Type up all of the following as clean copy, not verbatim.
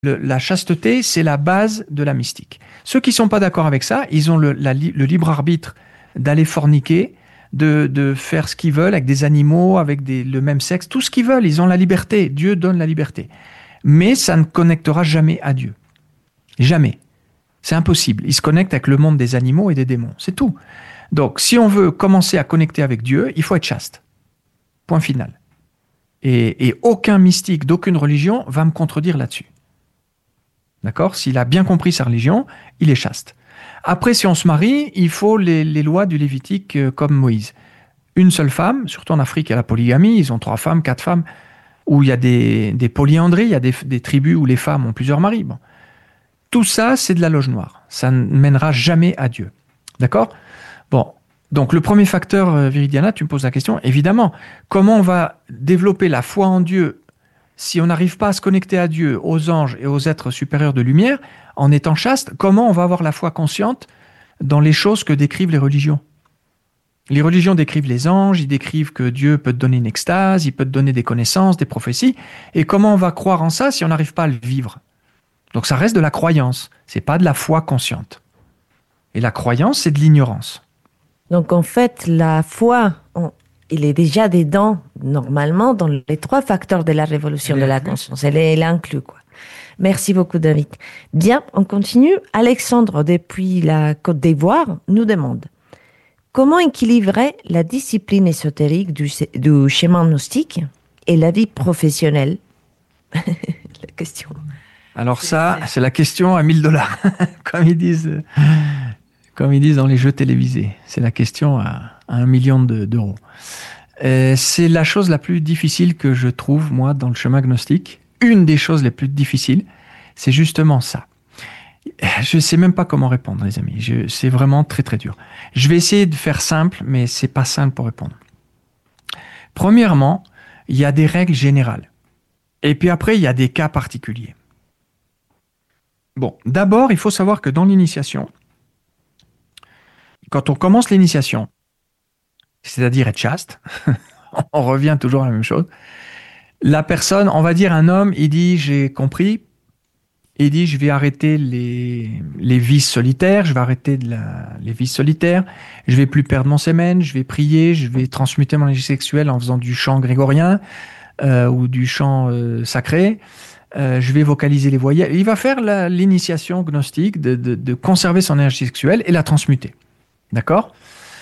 La chasteté, c'est la base de la mystique. Ceux qui ne sont pas d'accord avec ça, ils ont le libre arbitre d'aller forniquer, de faire ce qu'ils veulent avec des animaux, avec le même sexe, tout ce qu'ils veulent. Ils ont la liberté. Dieu donne la liberté. Mais ça ne connectera jamais à Dieu. Jamais. C'est impossible. Ils se connectent avec le monde des animaux et des démons. C'est tout. Donc, si on veut commencer à connecter avec Dieu, il faut être chaste. Point final. Et aucun mystique d'aucune religion va me contredire là-dessus. D'accord ? S'il a bien compris sa religion, il est chaste. Après, si on se marie, il faut les lois du Lévitique comme Moïse. Une seule femme, surtout en Afrique, il y a la polygamie, ils ont 3 femmes, 4 femmes, où il y a des polyandries, il y a des tribus où les femmes ont plusieurs maris. Bon. Tout ça, c'est de la loge noire. Ça ne mènera jamais à Dieu. D'accord ? Bon. Donc, le premier facteur, Viridiana, tu me poses la question, évidemment, comment on va développer la foi en Dieu si on n'arrive pas à se connecter à Dieu, aux anges et aux êtres supérieurs de lumière, en étant chaste, comment on va avoir la foi consciente dans les choses que décrivent les religions ? Les religions décrivent les anges, ils décrivent que Dieu peut te donner une extase, il peut te donner des connaissances, des prophéties, et comment on va croire en ça si on n'arrive pas à le vivre ? Donc ça reste de la croyance, c'est pas de la foi consciente. Et la croyance, c'est de l'ignorance. Donc en fait, la foi, il est déjà dedans, normalement, dans les 3 facteurs de la révolution de la conscience. Elle est inclue, quoi. Merci beaucoup, David. Bien, on continue. Alexandre, depuis la Côte d'Ivoire, nous demande comment équilibrer la discipline ésotérique du schéma gnostique et la vie professionnelle. La question. Alors ça, c'est la question à $1000, comme ils disent dans les jeux télévisés. C'est la question à 1 million d'euros. C'est la chose la plus difficile que je trouve, moi, dans le chemin gnostique. Une des choses les plus difficiles, c'est justement ça. Je ne sais même pas comment répondre, les amis. C'est vraiment très, très dur. Je vais essayer de faire simple, mais ce n'est pas simple pour répondre. Premièrement, il y a des règles générales. Et puis après, il y a des cas particuliers. Bon, d'abord, il faut savoir que dans l'initiation, quand on commence l'initiation, c'est-à-dire être chaste, on revient toujours à la même chose, la personne, on va dire un homme, il dit « j'ai compris », il dit « je vais arrêter les vices solitaires, je vais arrêter les vices solitaires, je vais plus perdre mon sémen, je vais prier, je vais transmuter mon énergie sexuelle en faisant du chant grégorien ou du chant sacré, je vais vocaliser les voyelles ». Il va faire l'initiation gnostique de conserver son énergie sexuelle et la transmuter. D'accord ?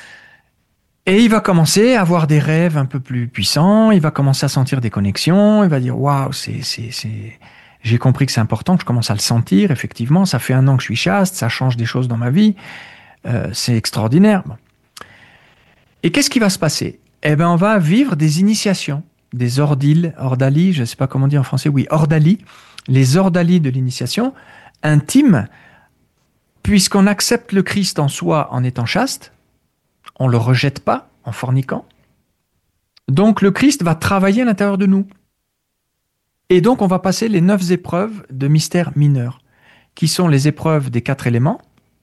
Et il va commencer à avoir des rêves un peu plus puissants, il va commencer à sentir des connexions, il va dire « waouh, j'ai compris que c'est important, que je commence à le sentir, effectivement, ça fait 1 an que je suis chaste, ça change des choses dans ma vie, c'est extraordinaire. » Bon. Et qu'est-ce qui va se passer ? Eh bien, on va vivre des initiations, des ordalies, je ne sais pas comment dire en français, oui, ordalies, les ordalies de l'initiation intime, puisqu'on accepte le Christ en soi en étant chaste, on ne le rejette pas en forniquant. Donc le Christ va travailler à l'intérieur de nous. Et donc on va passer les 9 épreuves de mystère mineur, qui sont les épreuves des 4 éléments,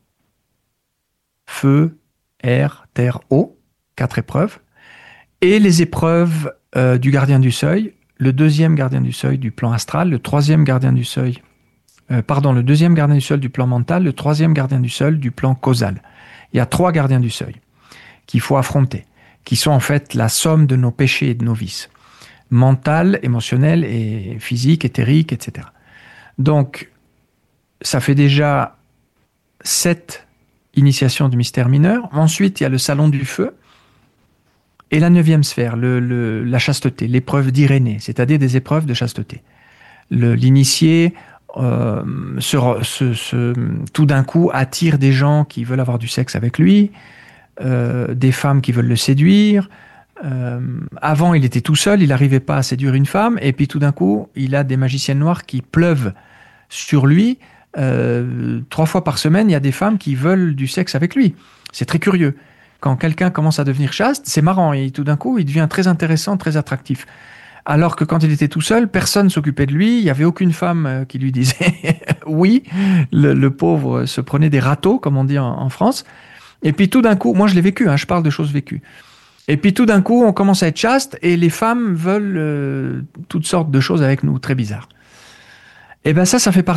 feu, air, terre, eau, 4 épreuves, et les épreuves du gardien du seuil, le 2e gardien du seuil du plan astral, le 3e gardien du seuil, le 2e gardien du seuil du plan mental, le 3e gardien du seuil du plan causal. Il y a 3 gardiens du seuil qu'il faut affronter, qui sont en fait la somme de nos péchés et de nos vices, mental, émotionnel et physique, éthérique, etc. Donc, ça fait déjà 7 initiations de mystère mineur. Ensuite, il y a le salon du feu et la 9e sphère, la chasteté, l'épreuve d'Irénée, c'est-à-dire des épreuves de chasteté. L'initié tout d'un coup attire des gens qui veulent avoir du sexe avec lui, des femmes qui veulent le séduire. Avant, il était tout seul, il n'arrivait pas à séduire une femme, et puis tout d'un coup, il a des magiciennes noires qui pleuvent sur lui. 3 fois par semaine, il y a des femmes qui veulent du sexe avec lui. C'est très curieux. Quand quelqu'un commence à devenir chaste, c'est marrant, et tout d'un coup, il devient très intéressant, très attractif. Alors que quand il était tout seul, personne ne s'occupait de lui, il n'y avait aucune femme qui lui disait oui. Le pauvre se prenait des râteaux, comme on dit en France. Et puis tout d'un coup, moi je l'ai vécu, je parle de choses vécues. Et puis tout d'un coup, on commence à être chaste et les femmes veulent toutes sortes de choses avec nous, très bizarres. Et ben ça fait partie